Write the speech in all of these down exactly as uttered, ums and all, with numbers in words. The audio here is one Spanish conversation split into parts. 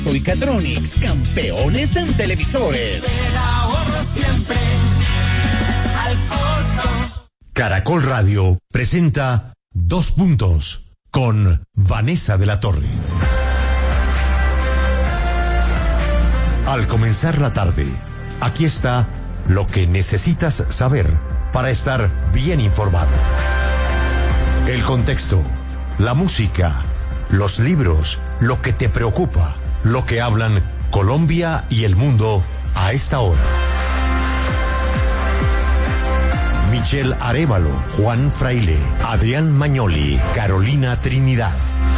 Y Catronics, campeones en televisores. El ahorro siempre al costo. Caracol Radio presenta Dos Puntos con Vanessa de la Torre. Al comenzar la tarde, aquí está lo que necesitas saber para estar bien informado. El contexto, la música, los libros, lo que te preocupa, lo que hablan Colombia y el mundo a esta hora. Michelle Arévalo, Juan Fraile, Adrián Magnoli, Carolina Trinidad.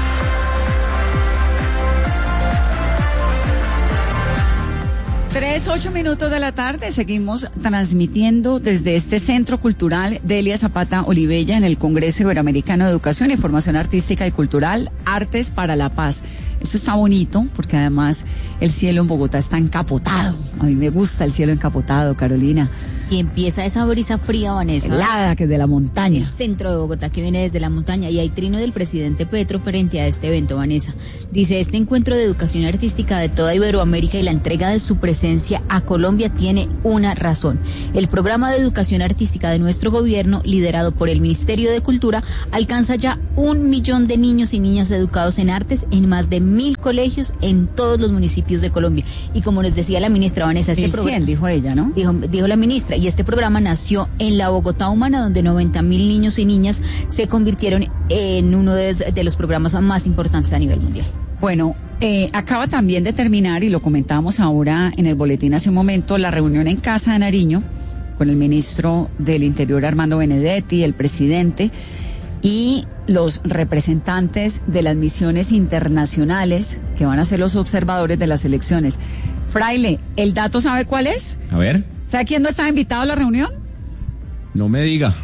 Tres, ocho minutos de la tarde, seguimos transmitiendo desde este Centro Cultural Delia Zapata Olivella en el Congreso Iberoamericano de Educación y Formación Artística y Cultural, Artes para la Paz. Eso está bonito, porque además el cielo en Bogotá está encapotado. A mí me gusta el cielo encapotado, Carolina. Y empieza esa brisa fría, Vanessa. Helada, que es de la montaña. El centro de Bogotá, que viene desde la montaña. Y hay trino del presidente Petro frente a este evento, Vanessa. Dice, este encuentro de educación artística de toda Iberoamérica y la entrega de su presencia a Colombia tiene una razón. El programa de educación artística de nuestro gobierno, liderado por el Ministerio de Cultura, alcanza ya un millón de niños y niñas educados en artes en más de mil colegios en todos los municipios de Colombia. Y como nos decía la ministra Vanessa, este programa... dijo ella, ¿no? Dijo, dijo la ministra. Y este programa nació en la Bogotá Humana, donde noventa mil niños y niñas se convirtieron en uno de, de los programas más importantes a nivel mundial. Bueno, eh, acaba también de terminar, y lo comentábamos ahora en el boletín hace un momento, la reunión en Casa de Nariño con el ministro del Interior Armando Benedetti, el presidente, y los representantes de las misiones internacionales que van a ser los observadores de las elecciones. Fraile, ¿el dato sabe cuál es? A ver. ¿Sabe quién no estaba invitado a la reunión? No me diga.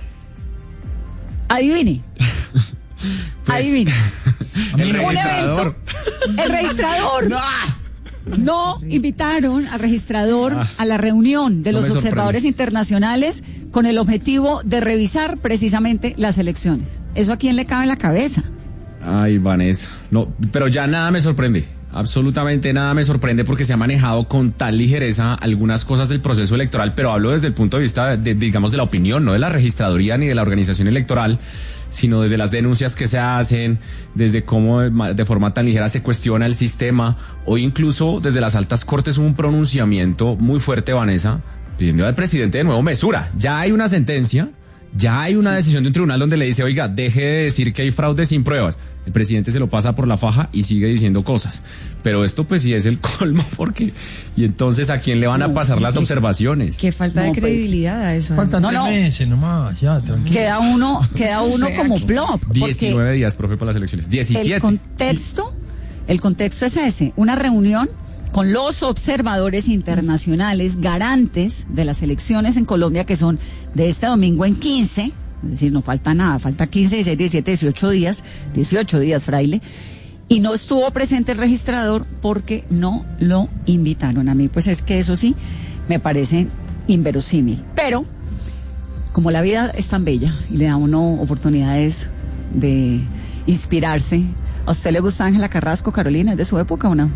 Adivine. Pues, Adivine. El Un registrador. evento. El registrador. No. No invitaron al registrador ah, a la reunión de los no observadores internacionales con el objetivo de revisar precisamente las elecciones. ¿Eso a quién le cabe en la cabeza? Ay, Vanessa. No, pero ya nada me sorprende. Absolutamente nada me sorprende, porque se ha manejado con tal ligereza algunas cosas del proceso electoral, pero hablo desde el punto de vista, de, digamos, de la opinión, no de la registraduría ni de la organización electoral, sino desde las denuncias que se hacen, desde cómo de forma tan ligera se cuestiona el sistema. Hoy incluso desde las altas cortes hubo un pronunciamiento muy fuerte, Vanessa, pidiendo al presidente de nuevo mesura. Ya hay una sentencia, ya hay una decisión de un tribunal donde le dice, oiga, deje de decir que hay fraude sin pruebas. El presidente se lo pasa por la faja y sigue diciendo cosas. Pero esto pues sí es el colmo, porque... Y entonces, ¿a quién le van a pasar no, las sí. observaciones? Qué falta no, de credibilidad pues, a eso. ¿Cuántos no, no. meses nomás? Ya, tranquilo. Queda uno, queda uno como plop. diecinueve días, profe, para las elecciones. diecisiete. El contexto, el contexto es ese. Una reunión con los observadores internacionales garantes de las elecciones en Colombia, que son de este domingo en quince... Es decir, no falta nada, falta quince, dieciséis, diecisiete, dieciocho días, dieciocho días, Fraile, y no estuvo presente el registrador porque no lo invitaron. A mí, pues es que eso sí, me parece inverosímil. Pero, como la vida es tan bella y le da a uno oportunidades de inspirarse, ¿a usted le gusta Ángela Carrasco, Carolina? ¿Es de su época o no?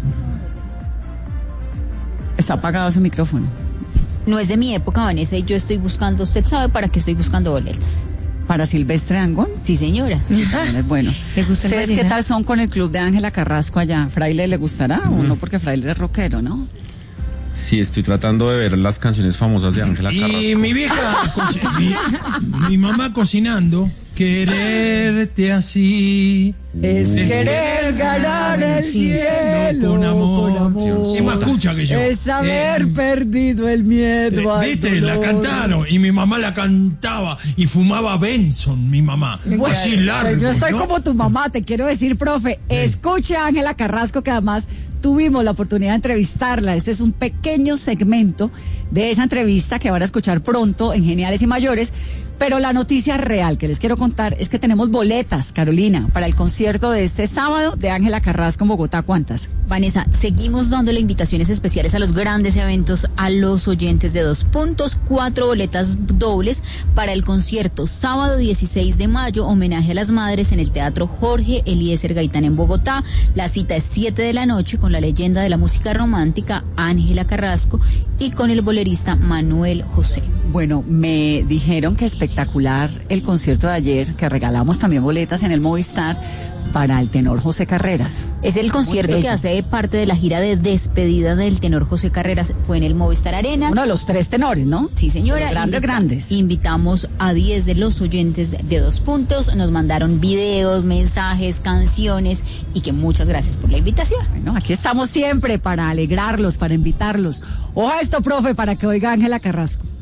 Está apagado ese micrófono. No es de mi época, Vanessa, y yo estoy buscando, usted sabe para qué estoy buscando boletas. ¿Para Silvestre Angón? Sí, señora. Bueno, ¿ustedes qué tal son con el club de Ángela Carrasco allá? ¿Fraile le gustará uh-huh. o no? Porque Fraile es rockero, ¿no? Sí, estoy tratando de ver las canciones famosas de Ángela Carrasco. Y mi vieja, mi, mi mamá cocinando, quererte así es uh. querer ganar el cielo con amor. Con amor. Es más escucha que yo. Es haber eh, perdido el miedo. Eh, ¿Viste? La cantaron y mi mamá la cantaba y fumaba Benson, mi mamá. Bueno, así largo. Yo estoy ¿no? como tu mamá, te quiero decir, profe. Eh. Escuche a Ángela Carrasco, que además tuvimos la oportunidad de entrevistarla. Este es un pequeño segmento de esa entrevista que van a escuchar pronto en Geniales y Mayores. Pero la noticia real que les quiero contar es que tenemos boletas, Carolina, para el concierto de este sábado de Ángela Carrasco en Bogotá. ¿Cuántas? Vanessa, seguimos dándole invitaciones especiales a los grandes eventos a los oyentes de Dos Puntos, cuatro boletas dobles para el concierto sábado dieciséis de mayo, homenaje a las madres en el Teatro Jorge Eliezer Gaitán en Bogotá. La cita es siete de la noche con con la leyenda de la música romántica, Ángela Carrasco, y con el bolerista Manuel José. Bueno, me dijeron que espectacular el concierto de ayer, que regalamos también boletas en el Movistar para el tenor José Carreras. Es el concierto que hace parte de la gira de despedida del tenor José Carreras. Fue en el Movistar Arena. Uno de los tres tenores, ¿no? Sí, señora. Grandes, Invita- grandes. Invitamos a diez de los oyentes de Dos Puntos. Nos mandaron videos, mensajes, canciones, y que muchas gracias por la invitación. Bueno, aquí estamos siempre para alegrarlos, para invitarlos. Ojo a esto, profe, para que oiga Ángela Carrasco.